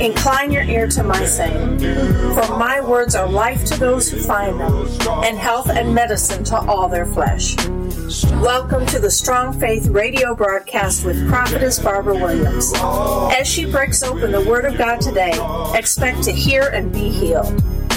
Incline your ear to my saying, for my words are life to those who find them, and health and medicine to all their flesh. Welcome to the Strong Faith radio broadcast with Prophetess Barbara Williams. As she breaks open the Word of God today, expect to hear and be healed.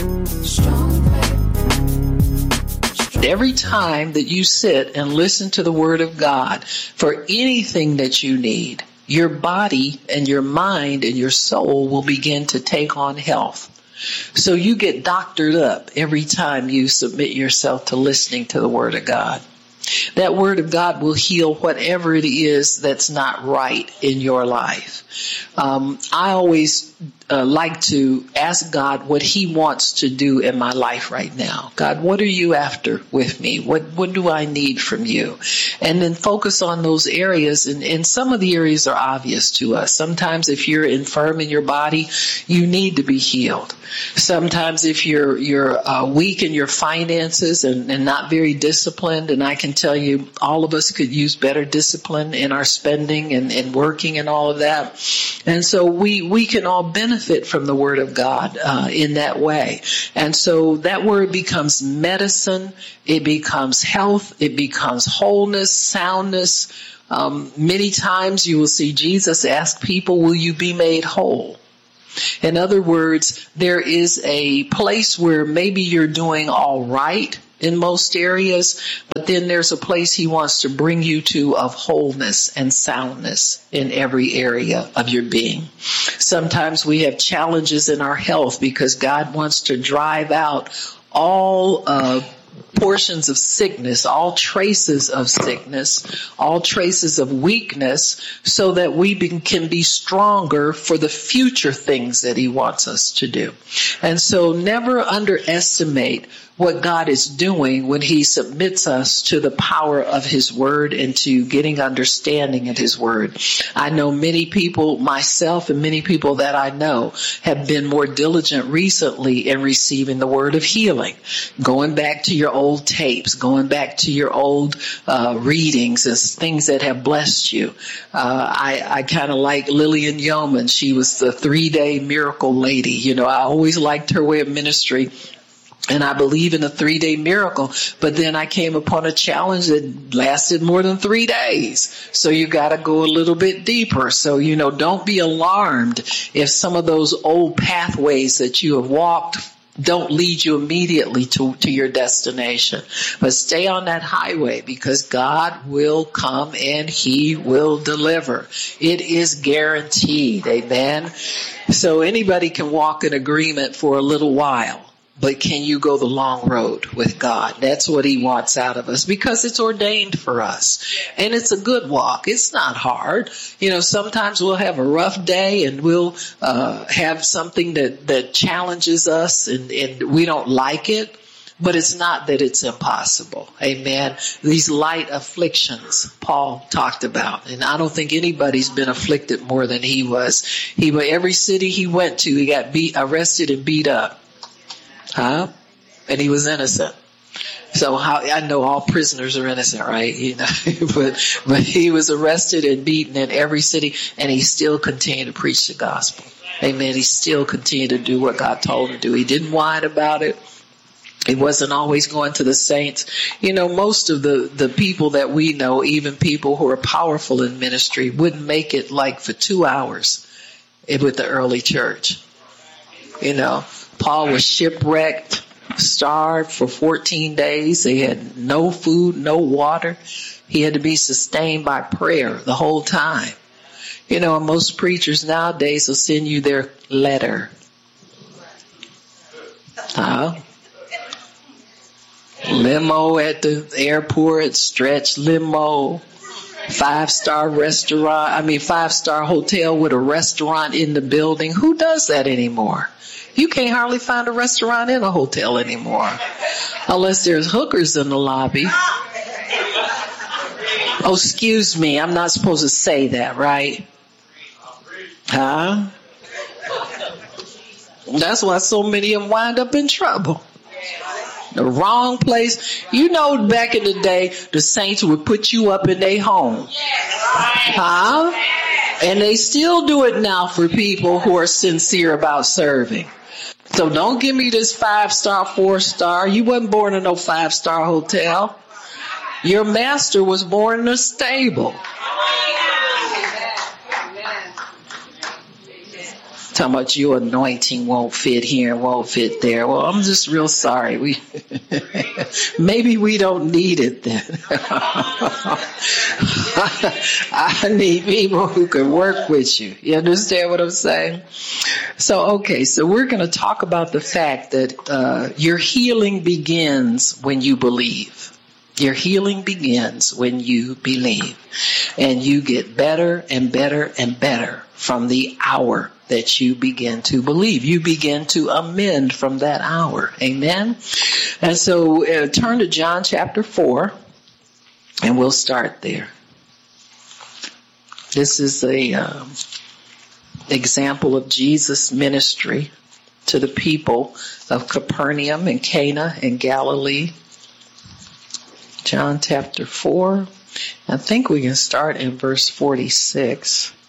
Every time that you sit and listen to the Word of God for anything that you need, your body and your mind and your soul will begin to take on health. So you get doctored up every time you submit yourself to listening to the Word of God. That Word of God will heal whatever it is that's not right in your life. I always like to ask God what He wants to do in my life right now. God, what are you after with me? What do I need from you? And then focus on those areas. And some of the areas are obvious to us. Sometimes if you're infirm in your body, you need to be healed. Sometimes if you're weak in your finances and not very disciplined, and I can tell you all of us could use better discipline in our spending and working and all of that. And so we can all benefit from the Word of God in that way. And so that Word becomes medicine, it becomes health, it becomes wholeness, soundness. Many times you will see Jesus ask people, will you be made whole? In other words, there is a place where maybe you're doing all right in most areas, but then there's a place He wants to bring you to of wholeness and soundness in every area of your being. Sometimes we have challenges in our health because God wants to drive out all portions of sickness, all traces of sickness, all traces of weakness, so that we can be stronger for the future things that He wants us to do. And so never underestimate what God is doing when He submits us to the power of His Word and to getting understanding of His Word. I know many people, myself and many people that I know, have been more diligent recently in receiving the word of healing. Going back to your old tapes, going back to your old readings and things that have blessed you. I kind of like Lillian Yeoman. She was the 3-day miracle lady. You know, I always liked her way of ministry. And I believe in a 3-day miracle, but then I came upon a challenge that lasted more than 3 days. So you got to go a little bit deeper. So, you know, don't be alarmed if some of those old pathways that you have walked don't lead you immediately to your destination. But stay on that highway, because God will come and He will deliver. It is guaranteed. Amen. So anybody can walk in agreement for a little while. But can you go the long road with God? That's what He wants out of us, because it's ordained for us. And it's a good walk. It's not hard. You know, sometimes we'll have a rough day and we'll have something that challenges us and we don't like it. But it's not that it's impossible. Amen. These light afflictions Paul talked about. And I don't think anybody's been afflicted more than he was. Every city he went to, he got arrested and beat up. And he was innocent. So I know all prisoners are innocent, right? You know, but he was arrested and beaten in every city, and he still continued to preach the gospel. Amen. He still continued to do what God told him to do. He didn't whine about it. He wasn't always going to the saints. You know, most of the people that we know, even people who are powerful in ministry, wouldn't make it like for 2 hours with the early church. You know, Paul was shipwrecked, starved for 14 days. They had no food, no water. He had to be sustained by prayer the whole time. You know, most preachers nowadays will send you their letter. Limo at the airport, stretch limo, 5-star restaurant, 5-star hotel with a restaurant in the building. Who does that anymore? You can't hardly find a restaurant in a hotel anymore, unless there's hookers in the lobby. Oh, excuse me, I'm not supposed to say that, right? That's why so many of them wind up in trouble. The wrong place. You know, back in the day, the saints would put you up in their home. And they still do it now for people who are sincere about serving. So don't give me this 5-star, 4-star. You wasn't born in no 5-star hotel. Your master was born in a stable. Talking about your anointing won't fit here and won't fit there. Well, I'm just real sorry. Maybe we don't need it then. I need people who can work with you. You understand what I'm saying? So we're going to talk about the fact that your healing begins when you believe. Your healing begins when you believe. And you get better and better and better from the hour that you begin to believe. You begin to amend from that hour. Amen? And so turn to John chapter 4, and we'll start there. This is a example of Jesus' ministry to the people of Capernaum and Cana in Galilee. John chapter 4. I think we can start in verse 46.